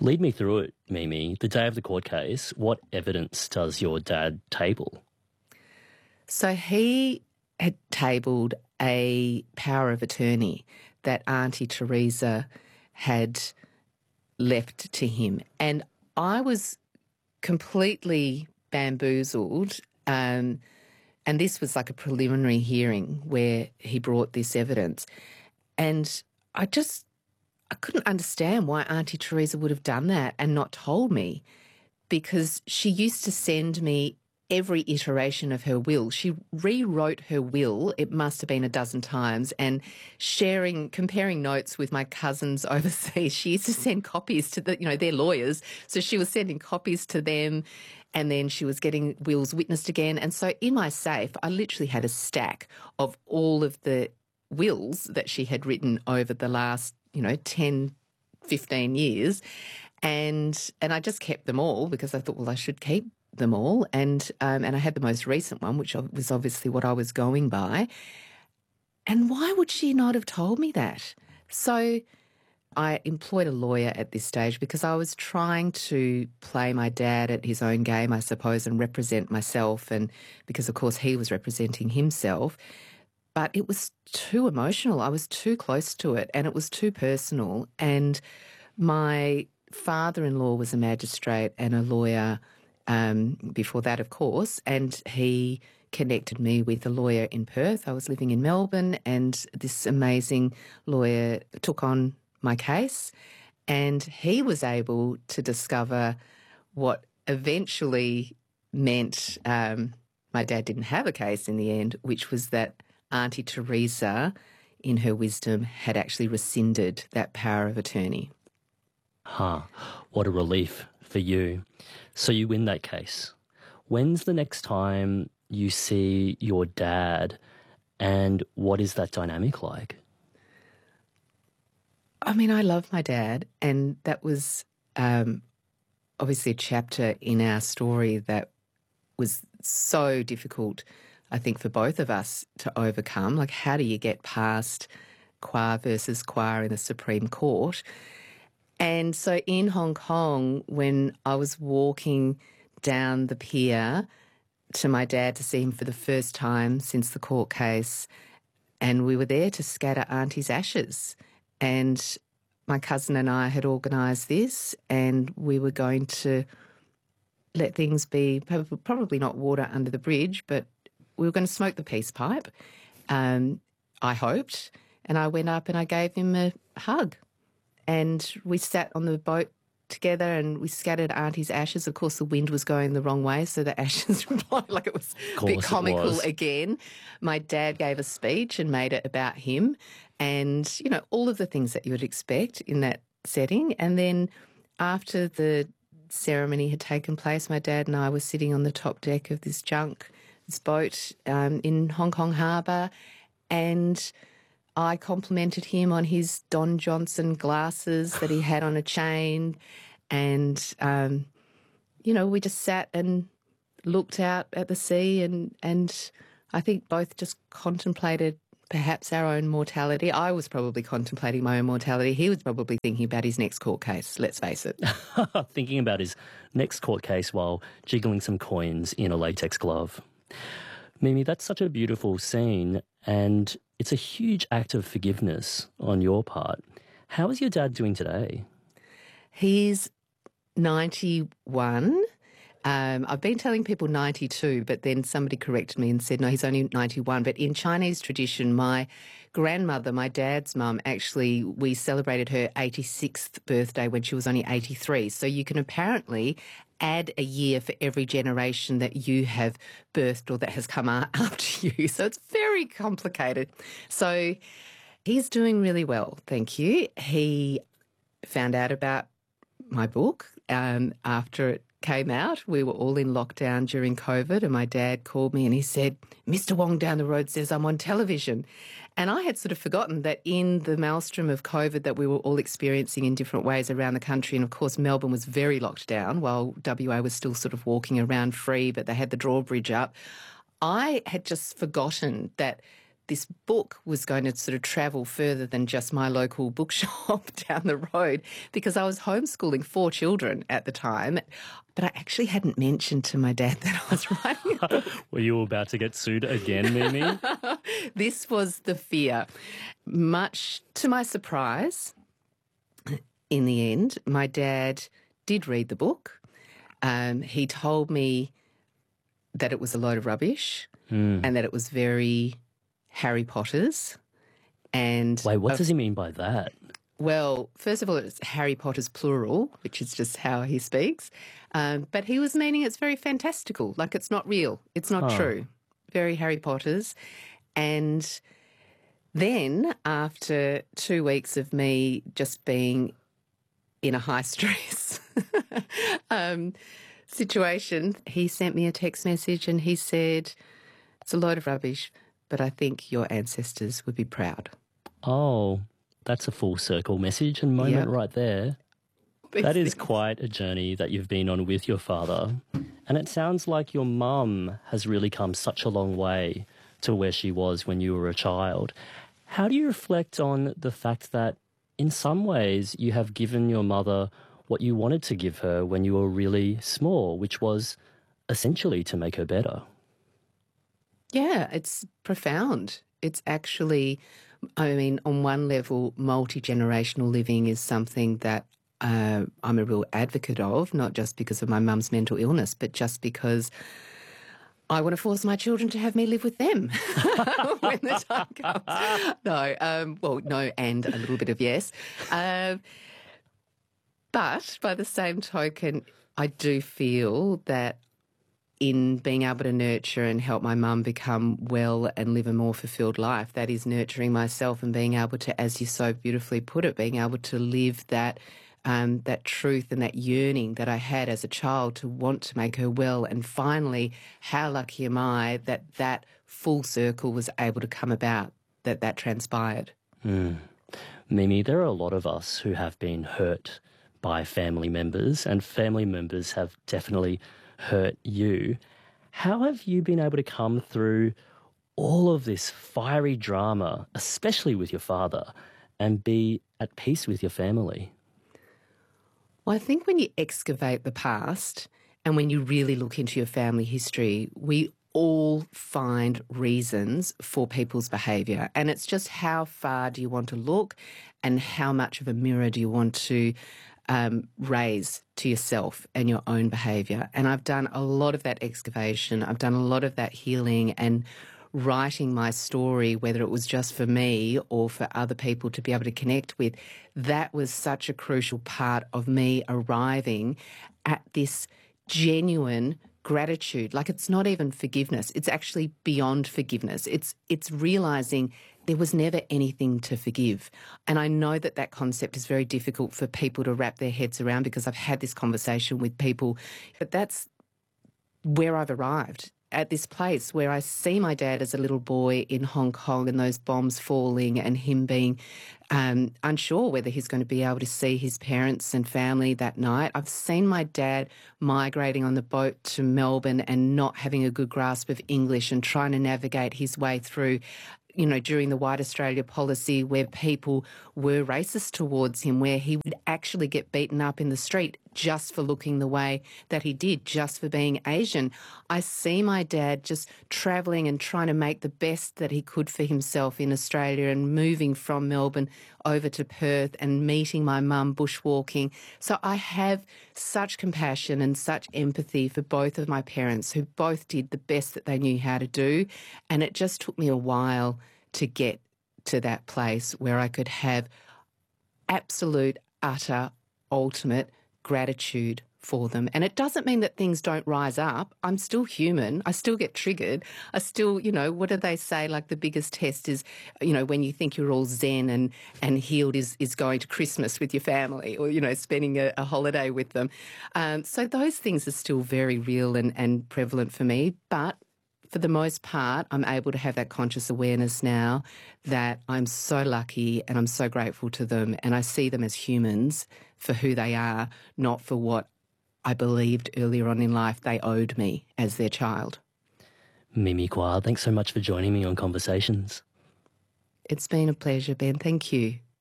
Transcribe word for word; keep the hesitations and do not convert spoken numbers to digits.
Lead me through it, Mimi. The day of the court case, what evidence does your dad table? So he had tabled a power of attorney that Auntie Teresa had left to him. And I was completely bamboozled. Um, and this was like a preliminary hearing where he brought this evidence. And I just, I couldn't understand why Auntie Teresa would have done that and not told me, because she used to send me every iteration of her will. She rewrote her will, it must have been a dozen times, and sharing, comparing notes with my cousins overseas. She used to send copies to the, you know, their lawyers. So she was sending copies to them, and then she was getting wills witnessed again. And so in my safe, I literally had a stack of all of the wills that she had written over the last, you know, ten, fifteen years. And and I just kept them all because I thought, well, I should keep them all. And um, and I had the most recent one, which was obviously what I was going by. And why would she not have told me that? So I employed a lawyer at this stage because I was trying to play my dad at his own game, I suppose, and represent myself, and because, of course, he was representing himself. But it was too emotional. I was too close to it, and it was too personal. And my father-in-law was a magistrate and a lawyer um, before that, of course, and he connected me with a lawyer in Perth. I was living in Melbourne, and this amazing lawyer took on my case, and he was able to discover what eventually meant um, my dad didn't have a case in the end, which was that Auntie Teresa, in her wisdom, had actually rescinded that power of attorney. Huh. What a relief for you. So you win that case. When's the next time you see your dad, and what is that dynamic like? I mean, I love my dad, and that was um, obviously a chapter in our story that was so difficult, I think, for both of us to overcome. Like, how do you get past Kwa versus Kwa in the Supreme Court? And so in Hong Kong, when I was walking down the pier to my dad to see him for the first time since the court case, and we were there to scatter Auntie's ashes. And my cousin and I had organised this, and we were going to let things be, probably not water under the bridge, but we were going to smoke the peace pipe, um, I hoped. And I went up and I gave him a hug. And we sat on the boat together and we scattered Auntie's ashes. Of course, the wind was going the wrong way, so the ashes were blowing like it was a bit comical again. My dad gave a speech and made it about him, and, you know, all of the things that you would expect in that setting. And then after the ceremony had taken place, my dad and I were sitting on the top deck of this junk, this boat um, in Hong Kong Harbour, and I complimented him on his Don Johnson glasses that he had on a chain, and, um, you know, we just sat and looked out at the sea, and, and I think both just contemplated perhaps our own mortality. I was probably contemplating my own mortality. He was probably thinking about his next court case, let's face it. Thinking about his next court case while jiggling some coins in a latex glove. Mimi, that's such a beautiful scene, and it's a huge act of forgiveness on your part. How is your dad doing today? He's ninety-one. Um, I've been telling people ninety-two, but then somebody corrected me and said, no, he's only ninety-one. But in Chinese tradition, my grandmother, my dad's mum, actually, we celebrated her eighty-sixth birthday when she was only eighty-three. So you can apparently add a year for every generation that you have birthed or that has come after you. So it's very complicated. So he's doing really well, thank you. He found out about my book um, after it came out. We were all in lockdown during COVID, and my dad called me and he said, Mister Wong down the road says I'm on television. And I had sort of forgotten that in the maelstrom of COVID that we were all experiencing in different ways around the country, and of course Melbourne was very locked down while W A was still sort of walking around free, but they had the drawbridge up. I had just forgotten that this book was going to sort of travel further than just my local bookshop down the road, because I was homeschooling four children at the time. But I actually hadn't mentioned to my dad that I was writing a book. Were you about to get sued again, Mimi? This was the fear. Much to my surprise, in the end, my dad did read the book. Um, he told me that it was a load of rubbish mm. and that it was very Harry Potter's. And Wait, what uh, does he mean by that? Well, first of all, it's Harry Potter's plural, which is just how he speaks. Um, but he was meaning it's very fantastical, like it's not real. It's not oh. true. Very Harry Potter's. And then after two weeks of me just being in a high stress um, situation, he sent me a text message and he said, it's a load of rubbish, but I think your ancestors would be proud. Oh, that's a full circle message and moment yep. right there. That is quite a journey that you've been on with your father. And it sounds like your mum has really come such a long way to where she was when you were a child. How do you reflect on the fact that in some ways you have given your mother what you wanted to give her when you were really small, which was essentially to make her better? Yeah, it's profound. It's actually, I mean, on one level, multi-generational living is something that uh, I'm a real advocate of, not just because of my mum's mental illness, but just because I want to force my children to have me live with them when the time comes. No, um, well, no, and a little bit of yes. Uh, but by the same token, I do feel that in being able to nurture and help my mum become well and live a more fulfilled life, that is nurturing myself and being able to, as you so beautifully put it, being able to live that Um, that truth and that yearning that I had as a child to want to make her well. And finally, how lucky am I that that full circle was able to come about, that that transpired. Mm. Mimi, there are a lot of us who have been hurt by family members, and family members have definitely hurt you. How have you been able to come through all of this fiery drama, especially with your father, and be at peace with your family? Well, I think when you excavate the past and when you really look into your family history, we all find reasons for people's behaviour. And it's just how far do you want to look and how much of a mirror do you want to um, raise to yourself and your own behaviour. And I've done a lot of that excavation. I've done a lot of that healing and writing my story, whether it was just for me or for other people to be able to connect with. That was such a crucial part of me arriving at this genuine gratitude. Like, it's not even forgiveness. It's actually beyond forgiveness. It's it's realising there was never anything to forgive. And I know that that concept is very difficult for people to wrap their heads around, because I've had this conversation with people, but that's where I've arrived. At this place where I see my dad as a little boy in Hong Kong and those bombs falling and him being um, unsure whether he's going to be able to see his parents and family that night. I've seen my dad migrating on the boat to Melbourne and not having a good grasp of English and trying to navigate his way through, you know, during the White Australia policy, where people were racist towards him, where he would actually get beaten up in the street just for looking the way that he did, just for being Asian. I see my dad just travelling and trying to make the best that he could for himself in Australia and moving from Melbourne over to Perth and meeting my mum bushwalking. So I have such compassion and such empathy for both of my parents, who both did the best that they knew how to do. And it just took me a while to get to that place where I could have absolute, utter, ultimate gratitude for them. And it doesn't mean that things don't rise up. I'm still human. I still get triggered. I still, you know, what do they say? Like, the biggest test is, you know, when you think you're all zen and, and healed is, is going to Christmas with your family, or, you know, spending a, a holiday with them. Um, so those things are still very real and, and prevalent for me. But for the most part, I'm able to have that conscious awareness now that I'm so lucky and I'm so grateful to them, and I see them as humans for who they are, not for what I believed earlier on in life they owed me as their child. Mimi Kwa, thanks so much for joining me on Conversations. It's been a pleasure, Ben. Thank you.